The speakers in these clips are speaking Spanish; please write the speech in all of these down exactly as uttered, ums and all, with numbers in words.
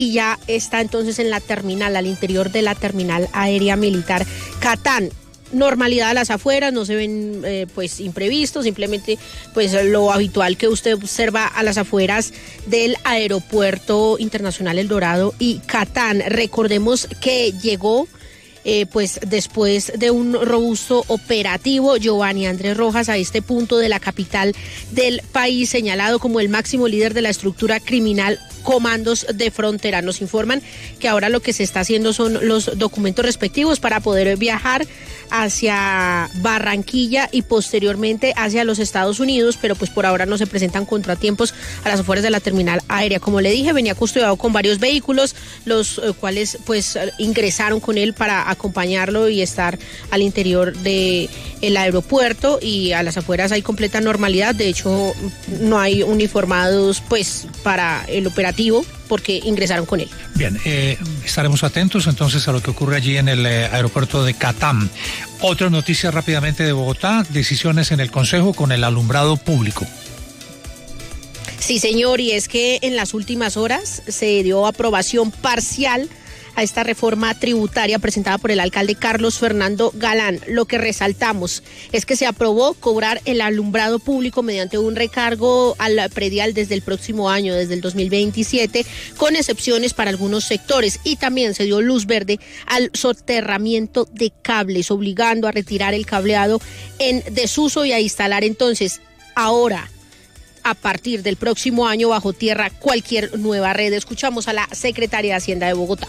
y ya está entonces en la terminal, al interior de la terminal aérea militar Catán. Normalidad a las afueras, no se ven eh, pues imprevistos, simplemente pues lo habitual que usted observa a las afueras del Aeropuerto Internacional El Dorado y Catán. Recordemos que llegó Eh, pues después de un robusto operativo, Giovanni Andrés Rojas a este punto de la capital del país, señalado como el máximo líder de la estructura criminal Comandos de Frontera. Nos informan que ahora lo que se está haciendo son los documentos respectivos para poder viajar hacia Barranquilla y posteriormente hacia los Estados Unidos, pero pues por ahora no se presentan contratiempos a las afueras de la terminal aérea. Como le dije, venía custodiado con varios vehículos, los eh, cuales pues ingresaron con él para acompañarlo y estar al interior de el aeropuerto, y a las afueras hay completa normalidad. De hecho, no hay uniformados pues para el operativo porque ingresaron con él. Bien, eh, estaremos atentos entonces a lo que ocurre allí en el eh, aeropuerto de Catán. Otra noticia rápidamente de Bogotá: decisiones en el Consejo con el alumbrado público. Sí, señor, y es que en las últimas horas se dio aprobación parcial a esta reforma tributaria presentada por el alcalde Carlos Fernando Galán. Lo que resaltamos es que se aprobó cobrar el alumbrado público mediante un recargo al predial desde el próximo año, desde el dos mil veintisiete, con excepciones para algunos sectores, y también se dio luz verde al soterramiento de cables, obligando a retirar el cableado en desuso y a instalar entonces ahora, a partir del próximo año, bajo tierra cualquier nueva red. Escuchamos a la secretaria de Hacienda de Bogotá.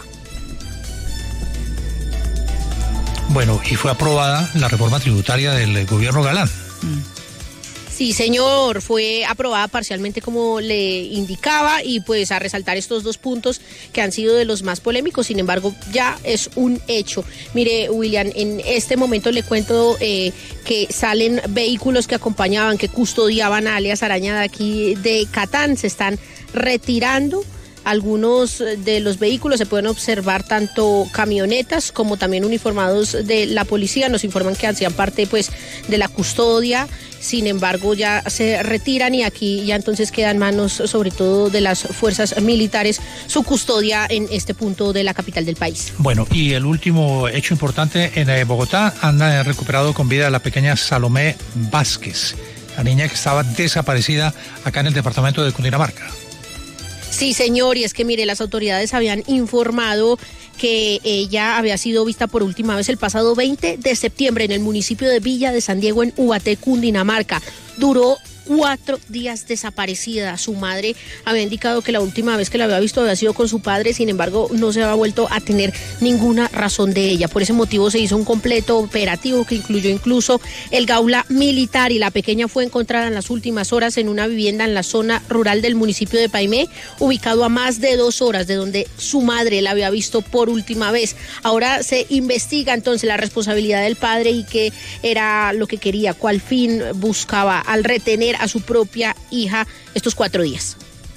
Bueno, y fue aprobada la reforma tributaria del gobierno Galán. Sí, señor, fue aprobada parcialmente como le indicaba, y pues a resaltar estos dos puntos que han sido de los más polémicos. Sin embargo, ya es un hecho. Mire, William, en este momento le cuento eh, que salen vehículos que acompañaban, que custodiaban a alias Araña de aquí de Catán, se están retirando. Algunos de los vehículos se pueden observar tanto camionetas como también uniformados de la policía. Nos informan que hacían parte pues de la custodia. Sin embargo, ya se retiran, y aquí ya entonces queda en manos sobre todo de las fuerzas militares su custodia en este punto de la capital del país. Bueno, y el último hecho importante en Bogotá: han recuperado con vida a la pequeña Salomé Vázquez, la niña que estaba desaparecida acá en el departamento de Cundinamarca. Sí, señor, y es que mire, las autoridades habían informado que ella había sido vista por última vez el pasado veinte de septiembre en el municipio de Villa de San Diego, en Ubaté, Cundinamarca. Duró cuatro días desaparecida. Su madre había indicado que la última vez que la había visto había sido con su padre. Sin embargo, no se había vuelto a tener ninguna razón de ella. Por ese motivo se hizo un completo operativo que incluyó incluso el Gaula militar, y la pequeña fue encontrada en las últimas horas en una vivienda en la zona rural del municipio de Paimé, ubicado a más de dos horas de donde su madre la había visto por última vez. Ahora se investiga entonces la responsabilidad del padre y qué era lo que quería, cuál fin buscaba al retener a su propia hija estos cuatro días.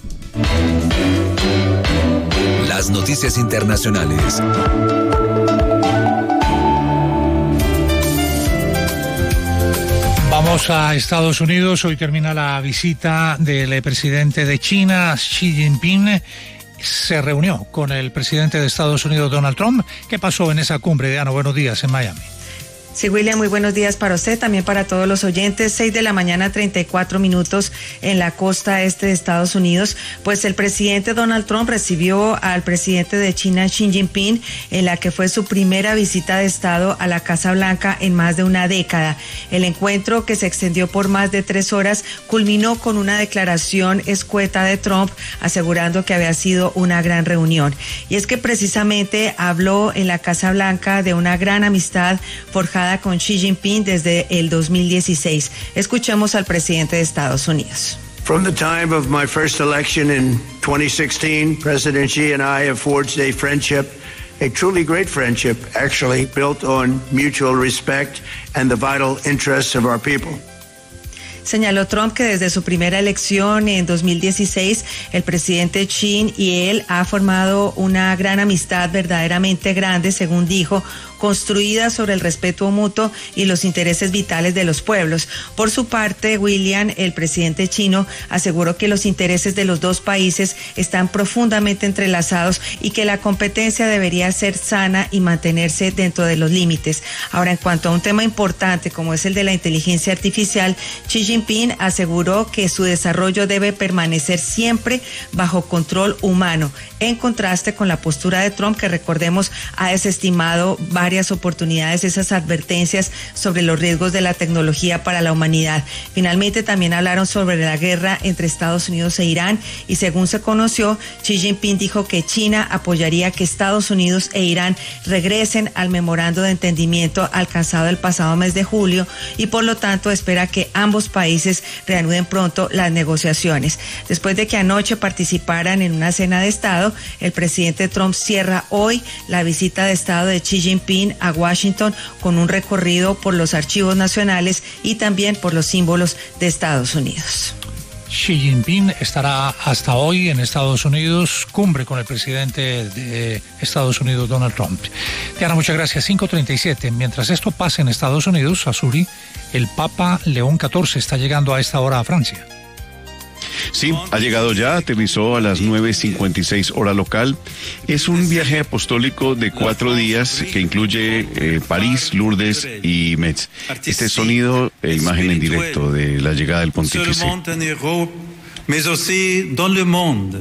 Las noticias internacionales. Vamos a Estados Unidos. Hoy termina la visita del presidente de China, Xi Jinping. Se reunió con el presidente de Estados Unidos, Donald Trump. ¿Qué pasó en esa cumbre? Diana, buenos días, en Miami. Sí, William, muy buenos días para usted, también para todos los oyentes. Seis de la mañana, treinta y cuatro minutos en la costa este de Estados Unidos. Pues el presidente Donald Trump recibió al presidente de China, Xi Jinping, en la que fue su primera visita de Estado a la Casa Blanca en más de una década. El encuentro, que se extendió por más de tres horas, culminó con una declaración escueta de Trump asegurando que había sido una gran reunión. Y es que precisamente habló en la Casa Blanca de una gran amistad forjada con Xi Jinping desde el dos mil dieciséis. Escuchemos al presidente de Estados Unidos. From the time of my first election in twenty sixteen, President Xi and I have forged a friendship, a truly great friendship, actually, built on mutual respect and the vital interests of our people. Señaló Trump que desde su primera elección en dos mil dieciséis, el presidente Xi y él ha formado una gran amistad verdaderamente grande, según dijo, construida sobre el respeto mutuo y los intereses vitales de los pueblos. Por su parte, William, el presidente chino, aseguró que los intereses de los dos países están profundamente entrelazados y que la competencia debería ser sana y mantenerse dentro de los límites. Ahora, en cuanto a un tema importante como es el de la inteligencia artificial, Xi Jinping aseguró que su desarrollo debe permanecer siempre bajo control humano, en contraste con la postura de Trump, que recordemos ha desestimado varias oportunidades, esas advertencias sobre los riesgos de la tecnología para la humanidad. Finalmente también hablaron sobre la guerra entre Estados Unidos e Irán y según se conoció, Xi Jinping dijo que China apoyaría que Estados Unidos e Irán regresen al memorando de entendimiento alcanzado el pasado mes de julio y por lo tanto espera que ambos países reanuden pronto las negociaciones. Después de que anoche participaran en una cena de Estado, el presidente Trump cierra hoy la visita de Estado de Xi Jinping a Washington con un recorrido por los archivos nacionales y también por los símbolos de Estados Unidos. Xi Jinping estará hasta hoy en Estados Unidos, cumbre con el presidente de Estados Unidos, Donald Trump. Diana, muchas gracias. cinco treinta y siete. Mientras esto pasa en Estados Unidos, Azuri, el Papa León catorce está llegando a esta hora a Francia. Sí, ha llegado ya, aterrizó a las nueve cincuenta y seis hora local. Es un viaje apostólico de cuatro días que incluye eh, París, Lourdes y Metz. Este sonido e imagen en directo de la llegada del pontífice. Mais aussi dans le monde,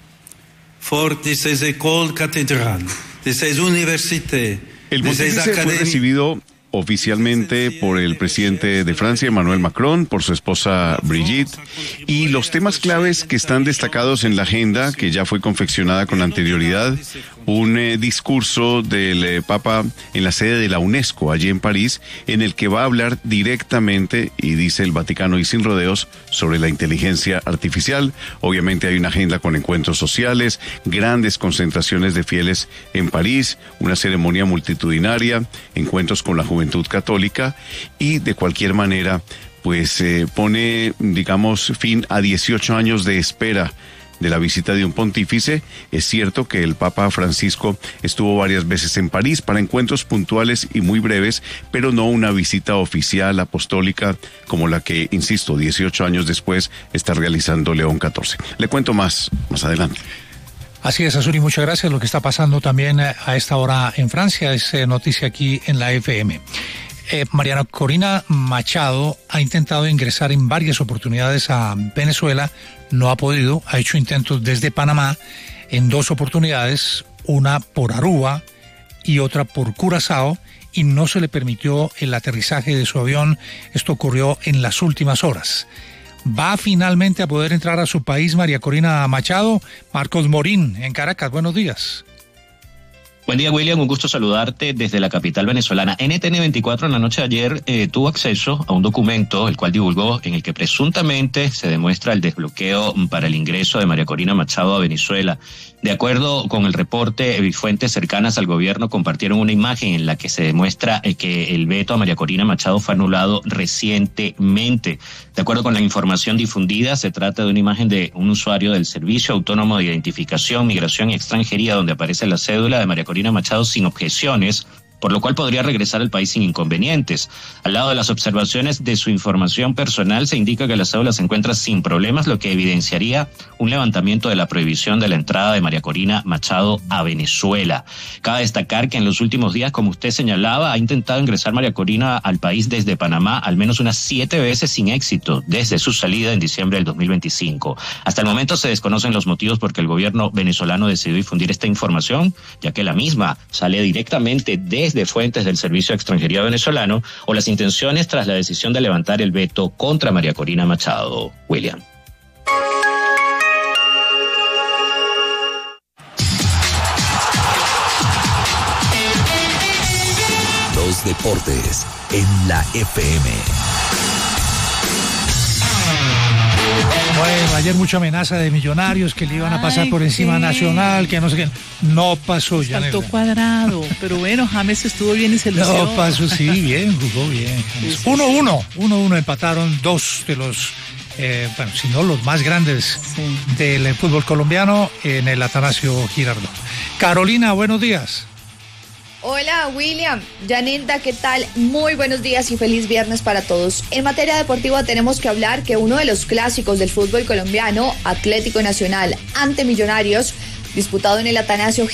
fort de ses écoles cathédrales, de ses universités. El pontífice fue recibido oficialmente por el presidente de Francia, Emmanuel Macron, por su esposa Brigitte, y los temas claves que están destacados en la agenda, que ya fue confeccionada con anterioridad, un eh, discurso del eh, Papa en la sede de la UNESCO, allí en París, en el que va a hablar directamente, y dice el Vaticano y sin rodeos, sobre la inteligencia artificial. Obviamente hay una agenda con encuentros sociales, grandes concentraciones de fieles en París, una ceremonia multitudinaria, encuentros con la juventud católica y de cualquier manera pues eh, pone digamos fin a dieciocho años de espera de la visita de un pontífice. Es cierto que el Papa Francisco estuvo varias veces en París para encuentros puntuales y muy breves, pero no una visita oficial apostólica como la que, insisto, dieciocho años después está realizando León catorce. Le cuento más más adelante. Así es, Azuri, muchas gracias. Lo que está pasando también a esta hora en Francia es eh, noticia aquí en la F M. Eh, Mariana Corina Machado ha intentado ingresar en varias oportunidades a Venezuela, no ha podido, ha hecho intentos desde Panamá en dos oportunidades, una por Aruba y otra por Curazao, y no se le permitió el aterrizaje de su avión. Esto ocurrió en las últimas horas. ¿Va finalmente a poder entrar a su país María Corina Machado? Marcos Morín, en Caracas, buenos días. Buen día, William, un gusto saludarte desde la capital venezolana. N T N veinticuatro en la noche de ayer eh, tuvo acceso a un documento, el cual divulgó, en el que presuntamente se demuestra el desbloqueo para el ingreso de María Corina Machado a Venezuela. De acuerdo con el reporte, fuentes cercanas al gobierno compartieron una imagen en la que se demuestra eh, que el veto a María Corina Machado fue anulado recientemente. De acuerdo con la información difundida, se trata de una imagen de un usuario del Servicio Autónomo de Identificación, Migración y Extranjería, donde aparece la cédula de María Corina Machado sin objeciones, por lo cual podría regresar al país sin inconvenientes. Al lado de las observaciones de su información personal, se indica que la cédula se encuentra sin problemas, lo que evidenciaría un levantamiento de la prohibición de la entrada de María Corina Machado a Venezuela. Cabe destacar que en los últimos días, como usted señalaba, ha intentado ingresar María Corina al país desde Panamá al menos unas siete veces sin éxito, desde su salida en diciembre del dos mil veinticinco. Hasta el momento se desconocen los motivos por que el gobierno venezolano decidió difundir esta información, ya que la misma sale directamente de de fuentes del Servicio de Extranjería venezolano, o las intenciones tras la decisión de levantar el veto contra María Corina Machado. William. Los deportes en la F M. Bueno, ayer mucha amenaza de Millonarios que le iban a pasar Ay, por encima qué. Nacional, que no sé qué. No pasó, ya. Faltó Cuadrado, pero bueno, James estuvo bien y se lució. No pasó, sí, bien, jugó bien. uno uno, uno uno empataron dos de los, eh, bueno, si no los más grandes Sí. del fútbol colombiano en el Atanasio Girardot. Carolina, buenos días. Hola William, Yanilda, ¿qué tal? Muy buenos días y feliz viernes para todos. En materia deportiva tenemos que hablar que uno de los clásicos del fútbol colombiano, Atlético Nacional ante Millonarios, disputado en el Atanasio